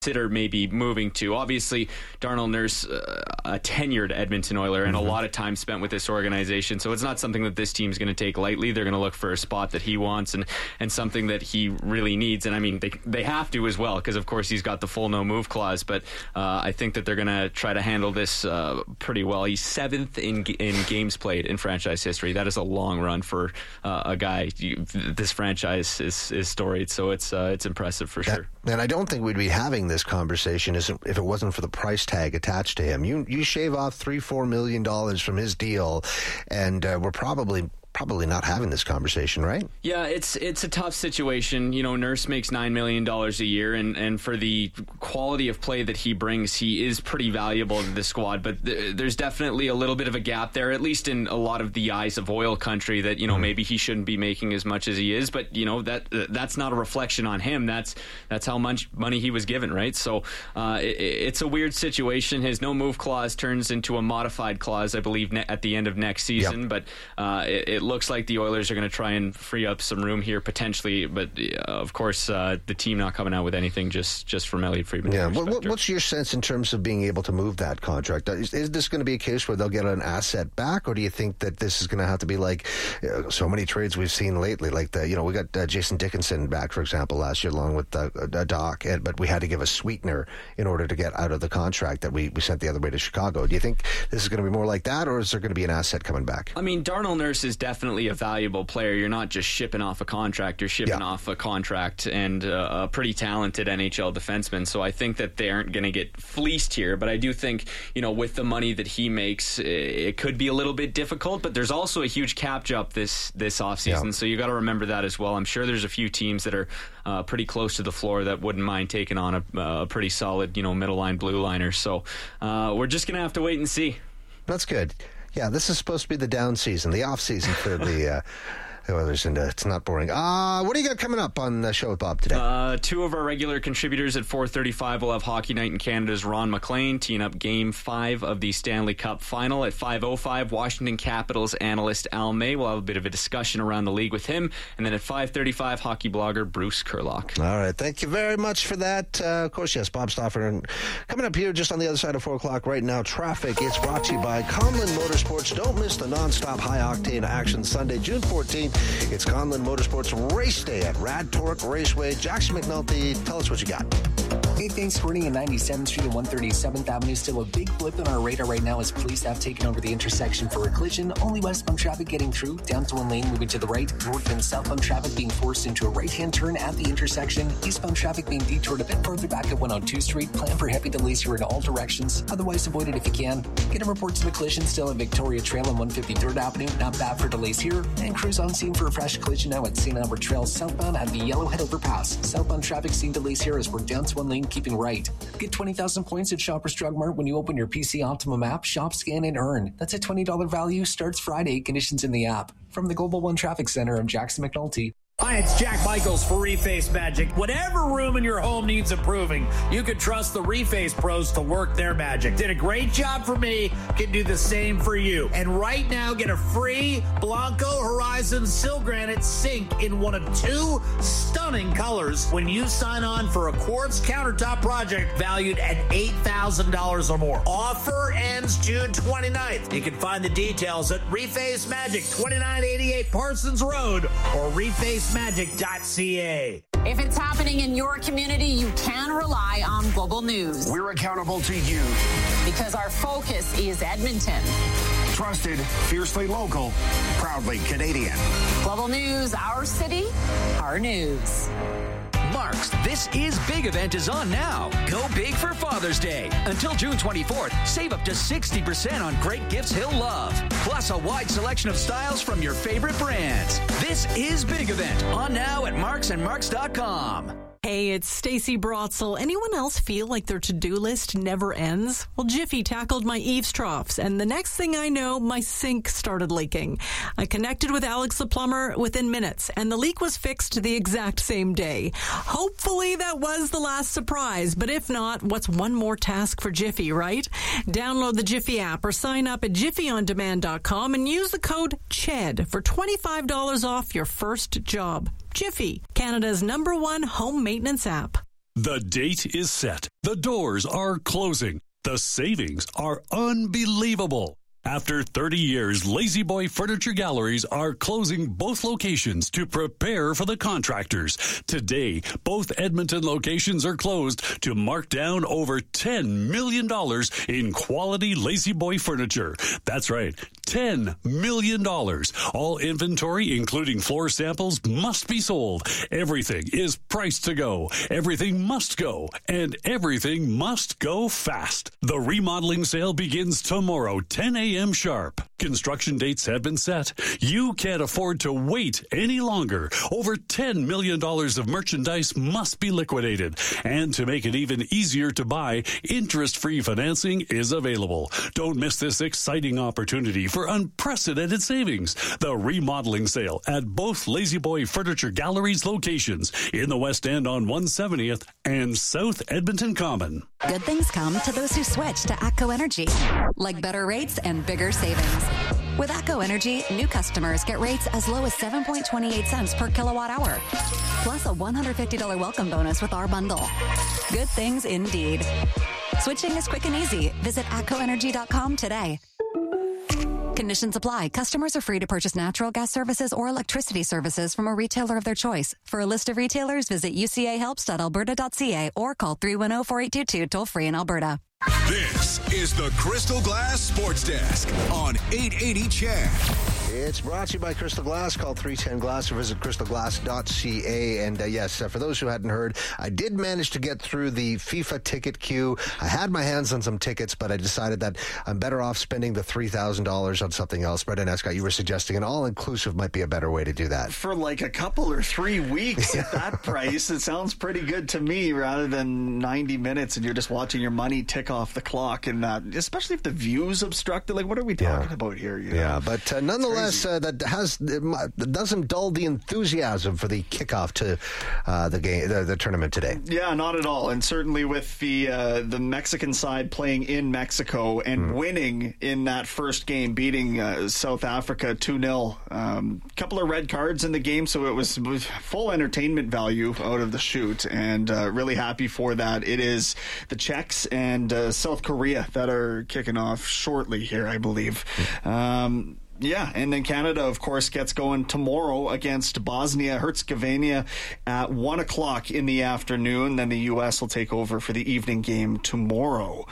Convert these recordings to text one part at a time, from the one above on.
consider maybe moving to. Obviously, Darnell Nurse, a tenured Edmonton Oiler, and a lot of time spent with this organization, so it's not something that this team's going to take lightly. They're going to look for a spot that he wants and something that he really needs, and I mean, they have to as well, because of course he's got the full no-move clause, but I think that they're going to try to handle this pretty well. He's 7th in games played in franchise history. That is a long run for a guy. This franchise is storied, so it's impressive for sure. And I don't think we'd be having this conversation if it wasn't for the price tag attached to him. You shave off $3-4 million from his deal, and we're probably not having this conversation, right? Yeah, it's a tough situation. You know, Nurse makes $9 million a year, and for the quality of play that he brings, he is pretty valuable to the squad. But there's definitely a little bit of a gap there, at least in a lot of the eyes of oil country, that, you know, maybe he shouldn't be making as much as he is. But, you know, that's not a reflection on him. That's how much money he was given, right? So it's a weird situation. His no-move clause turns into a modified clause, I believe, at the end of next season. Yep. But it looks like the Oilers are going to try and free up some room here potentially, but of course the team not coming out with anything just from Elliot Friedman. Yeah, what's your sense in terms of being able to move that contract? Is this going to be a case where they'll get an asset back, or do you think that this is going to have to be like so many trades we've seen lately? Like we got Jason Dickinson back, for example, last year along with Doc, but we had to give a sweetener in order to get out of the contract that we sent the other way to Chicago. Do you think this is going to be more like that, or is there going to be an asset coming back? I mean, Darnell Nurse is definitely a valuable player. You're not just shipping off a contract, you're shipping off a contract and a pretty talented NHL defenseman. So I think that they aren't going to get fleeced here, but I do think, you know, with the money that he makes, it could be a little bit difficult, but there's also a huge cap jump this offseason, so you got to remember that as well. I'm sure there's a few teams that are pretty close to the floor that wouldn't mind taking on a pretty solid, you know, middle line blue liner. So we're just going to have to wait and see. That's good. Yeah, this is supposed to be the down season, the off season for the Oilers, and it's not boring. What do you got coming up on the show with Bob today? Two of our regular contributors at 4:35 will have Hockey Night in Canada's Ron McLean teeing up Game 5 of the Stanley Cup Final. At 5:05, Washington Capitals analyst Al May will have a bit of a discussion around the league with him. And then at 5:35, hockey blogger Bruce Kurlock. All right, thank you very much for that. Of course, yes, Bob Stauffer. And coming up here just on the other side of 4 o'clock right now, traffic. It's brought to you by Conlin Motorsports. Don't miss the non-stop high-octane action Sunday, June 14th. It's Conlin Motorsports Race Day at Rad Torque Raceway. Jackson McNulty, tell us what you got. Hey, thanks for running at 97th Street and 137th Avenue. Still a big blip on our radar right now as police have taken over the intersection for a collision. Only westbound traffic getting through. Down to one lane moving to the right. Northbound southbound traffic being forced into a right-hand turn at the intersection. Eastbound traffic being detoured a bit further back at 102 Street. Plan for heavy delays here in all directions. Otherwise, avoid it if you can. Get a report to the collision still at Victoria Trail and 153rd Avenue. Not bad for delays here. And cruise on scene for a fresh collision now at St. Albert Trail southbound at the Yellowhead Overpass. Southbound traffic seeing delays here as we're down to one lane keeping right. Get 20,000 points at Shoppers Drug Mart when you open your PC Optimum app. Shop, scan, and earn. That's a $20 value. Starts Friday. Conditions in the app. From the Global One Traffic Center, I'm Jackson McNulty. Hi, it's Jack Michaels for Reface Magic. Whatever room in your home needs improving, you can trust the Reface pros to work their magic. Did a great job for me, can do the same for you. And right now, get a free Blanco Horizon Silgranite sink in one of 2 stunning colors when you sign on for a quartz countertop project valued at $8,000 or more. Offer ends June 29th. You can find the details at Reface Magic, 2988 Parsons Road, or refacemagic.ca. If it's happening in your community, you can rely on Global News. We're accountable to you. Because our focus is Edmonton. Trusted, fiercely local, proudly Canadian. Global News, our city, our news. Mark's This Is Big event is on now. Go big for Father's Day. Until June 24th, save up to 60% on great gifts he'll love. Plus a wide selection of styles from your favorite brands. This Is Big event on now at marksandmarks.com. Hey, it's Stacey Brotzel. Anyone else feel like their to-do list never ends? Well, Jiffy tackled my eaves troughs, and the next thing I know, my sink started leaking. I connected with Alex the plumber within minutes, and the leak was fixed the exact same day. Hopefully that was the last surprise, but if not, what's one more task for Jiffy, right? Download the Jiffy app or sign up at jiffyondemand.com and use the code CHED for $25 off your first job. Jiffy, Canada's #1 home maintenance app. The date is set. The doors are closing. The savings are unbelievable. After 30 years, Lazy Boy Furniture Galleries are closing both locations to prepare for the contractors. Today, both Edmonton locations are closed to mark down over $10 million in quality Lazy Boy furniture. That's right, $10 million. All inventory, including floor samples, must be sold. Everything is priced to go. Everything must go. And everything must go fast. The remodeling sale begins tomorrow, 10 a.m. sharp. Construction dates have been set. You can't afford to wait any longer. Over $10 million of merchandise must be liquidated. And to make it even easier to buy, interest-free financing is available. Don't miss this exciting opportunity for unprecedented savings. The remodeling sale at both Lazy Boy Furniture Galleries locations in the West End on 170th and South Edmonton Common. Good things come to those who switch to ATCO Energy, like better rates and bigger savings. With ATCO Energy, new customers get rates as low as 7.28 cents per kilowatt hour, plus a $150 welcome bonus with our bundle. Good things indeed. Switching is quick and easy. Visit atcoenergy.com today. Conditions apply. Customers are free to purchase natural gas services or electricity services from a retailer of their choice. For a list of retailers, visit ucahelps.alberta.ca or call 310-4822 toll-free in Alberta. This is the Crystal Glass Sports Desk on 880 CHED. It's brought to you by Crystal Glass. Call 310-GLASS or visit crystalglass.ca. And yes, for those who hadn't heard, I did manage to get through the FIFA ticket queue. I had my hands on some tickets, but I decided that I'm better off spending the $3,000 on something else. Brendan Escott, you were suggesting an all-inclusive might be a better way to do that. For like a couple or 3 weeks at that price, it sounds pretty good to me, rather than 90 minutes and you're just watching your money tick off the clock. And especially if the view's obstructed. Like, what are we talking about here? You know? Yeah, but nonetheless, that doesn't dull the enthusiasm for the kickoff to the game, the tournament today. Yeah, not at all. And certainly with the Mexican side playing in Mexico and winning in that first game, beating South Africa 2-0. Couple of red cards in the game, so it was full entertainment value out of the chute, and really happy for that. It is the Czechs and South Korea that are kicking off shortly here, I believe. Yeah, and then Canada, of course, gets going tomorrow against Bosnia-Herzegovina at 1 o'clock in the afternoon. Then the U.S. will take over for the evening game tomorrow.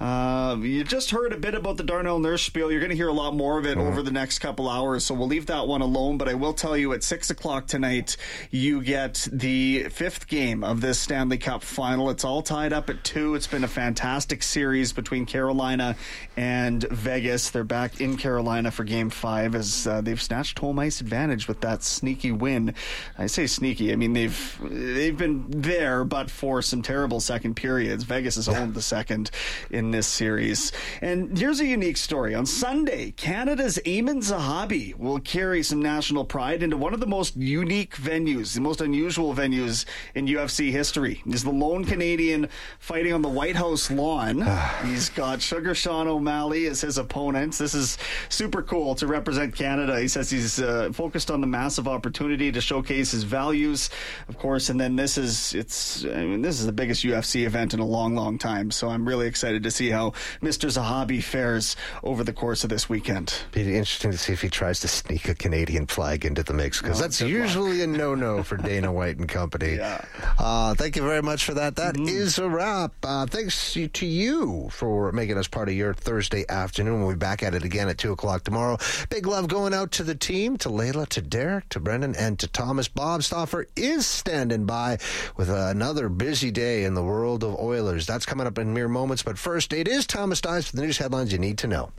You just heard a bit about the Darnell Nurse spiel. You're going to hear a lot more of it over the next couple hours, so we'll leave that one alone. But I will tell you, at 6 o'clock tonight, you get the fifth game of this Stanley Cup final. It's all tied up at 2. It's been a fantastic series between Carolina and Vegas. They're back in Carolina for Game 5 as they've snatched home ice advantage with that sneaky win. I say sneaky, I mean they've been there, but for some terrible second periods. Vegas has owned the second in this series. And here's a unique story. On Sunday, Canada's Eamon Zahabi will carry some national pride into one of the most unique venues, the most unusual venues in UFC history. He's the lone Canadian fighting on the White House lawn. He's got Sugar Sean O'Malley as his opponent. This is super cool to represent Canada. He says he's focused on the massive opportunity to showcase his values, of course. And then this is the biggest UFC event in a long, long time. So I'm really excited to see how Mr. Zahabi fares over the course of this weekend. Be interesting to see if he tries to sneak a Canadian flag into the mix, because that's usually a no-no for Dana White and company. Yeah. Thank you very much for that. That is a wrap. Thanks to you for making us part of your Thursday afternoon. We'll be back at it again at 2 o'clock tomorrow. Big love going out to the team, to Layla, to Derek, to Brendan, and to Thomas. Bob Stauffer is standing by with another busy day in the world of Oilers. That's coming up in mere moments. But first, it is Thomas Dice with the news headlines you need to know.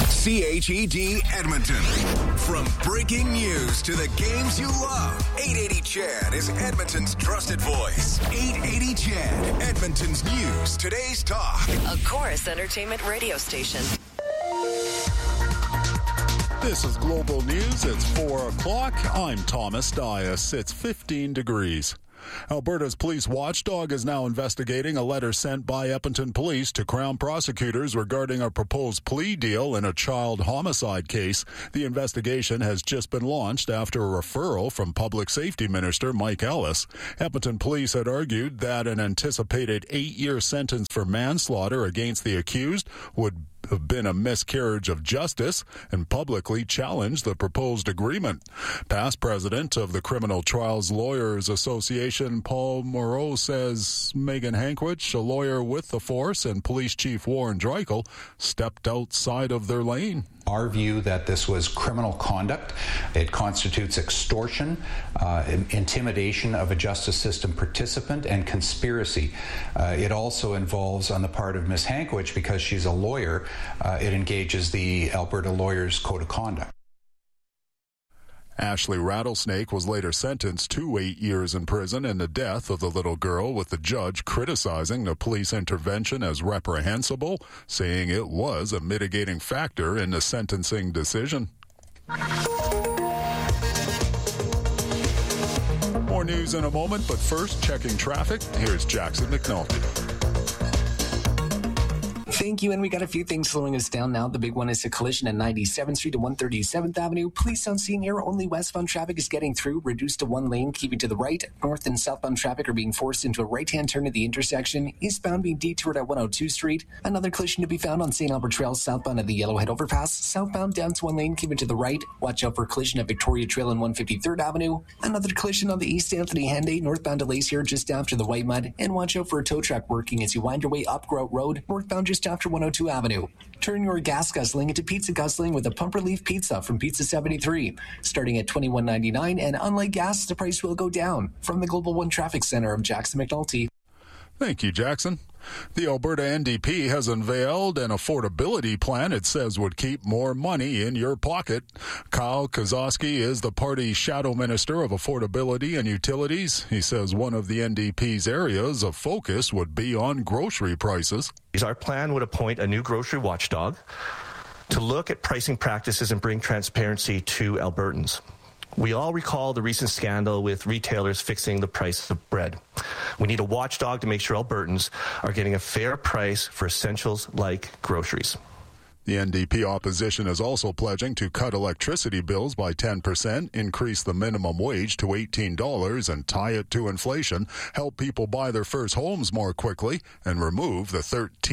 CHED Edmonton. From breaking news to the games you love, 880 CHED is Edmonton's trusted voice. 880 CHED, Edmonton's news, today's talk. A Chorus Entertainment radio station. This is Global News. It's 4 o'clock. I'm Thomas Dias. It's 15 degrees. Alberta's police watchdog is now investigating a letter sent by Edmonton Police to Crown prosecutors regarding a proposed plea deal in a child homicide case. The investigation has just been launched after a referral from Public Safety Minister Mike Ellis. Edmonton Police had argued that an anticipated 8-year sentence for manslaughter against the accused would have been a miscarriage of justice and publicly challenged the proposed agreement. Past president of the Criminal Trials Lawyers Association, Paul Moreau, says Megan Hankwich, a lawyer with the force, and Police Chief Warren Dreichel stepped outside of their lane. Our view that this was criminal conduct. It constitutes extortion, intimidation of a justice system participant, and conspiracy. It also involves, on the part of Ms. Hankwich, because she's a lawyer, it engages the Alberta Lawyers Code of Conduct. Ashley Rattlesnake was later sentenced to 8 years in prison in the death of the little girl, with the judge criticizing the police intervention as reprehensible, saying it was a mitigating factor in the sentencing decision. More news in a moment, but first, checking traffic. Here's Jackson McNulty. Thank you, and we got a few things slowing us down now. The big one is a collision at 97th Street to 137th Avenue. Police on scene here. Only westbound traffic is getting through, reduced to one lane, keeping to the right. North and southbound traffic are being forced into a right-hand turn at the intersection. Eastbound being detoured at 102 Street. Another collision to be found on St. Albert Trail, southbound at the Yellowhead Overpass. Southbound down to one lane, keeping to the right. Watch out for a collision at Victoria Trail and 153rd Avenue. Another collision on the East Anthony Henday, northbound delays here just after the White Mud. And watch out for a tow truck working as you wind your way up Grout Road, northbound just after 102 Avenue. Turn your gas guzzling into pizza guzzling with a pump relief pizza from Pizza 73. Starting at $21.99, and unlike gas, the price will go down. From the Global One Traffic Center, I'm Jackson McNulty. Thank you, Jackson. The Alberta NDP has unveiled an affordability plan it says would keep more money in your pocket. Kyle Kozowski is the party's shadow minister of affordability and utilities. He says one of the NDP's areas of focus would be on grocery prices. Our plan would appoint a new grocery watchdog to look at pricing practices and bring transparency to Albertans. We all recall the recent scandal with retailers fixing the price of bread. We need a watchdog to make sure Albertans are getting a fair price for essentials like groceries. The NDP opposition is also pledging to cut electricity bills by 10%, increase the minimum wage to $18 and tie it to inflation, help people buy their first homes more quickly, and remove the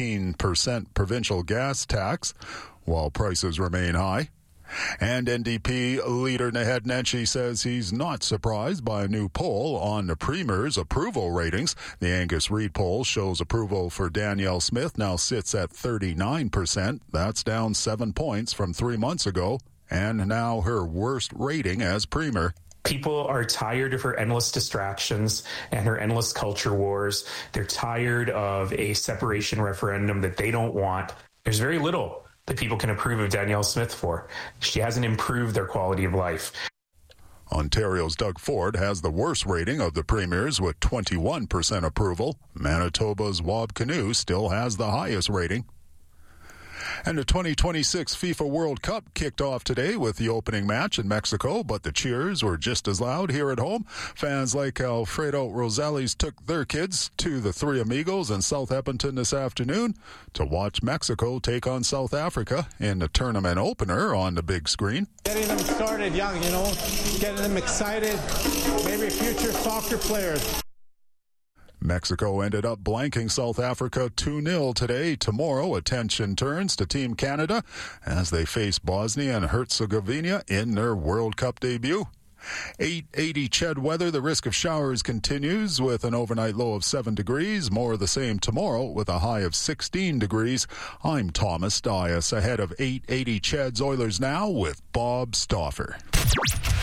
13% provincial gas tax while prices remain high. And NDP leader Naheed Nenshi says he's not surprised by a new poll on the Premier's approval ratings. The Angus Reid poll shows approval for Danielle Smith now sits at 39%. That's down 7 points from 3 months ago, and now her worst rating as Premier. People are tired of her endless distractions and her endless culture wars. They're tired of a separation referendum that they don't want. There's very little that people can approve of Danielle Smith for. She hasn't improved their quality of life. Ontario's Doug Ford has the worst rating of the premiers with 21% approval. Manitoba's Wab Kinew still has the highest rating. And the 2026 FIFA World Cup kicked off today with the opening match in Mexico, but the cheers were just as loud here at home. Fans like Alfredo Rosales took their kids to the Three Amigos in South Edmonton this afternoon to watch Mexico take on South Africa in the tournament opener on the big screen. Getting them started young, getting them excited, maybe future soccer players. Mexico ended up blanking South Africa 2-0 today. Tomorrow, attention turns to Team Canada as they face Bosnia and Herzegovina in their World Cup debut. 880 CHED weather. The risk of showers continues with an overnight low of 7 degrees. More of the same tomorrow with a high of 16 degrees. I'm Thomas Dias ahead of 880 CHED's Oilers Now with Bob Stauffer.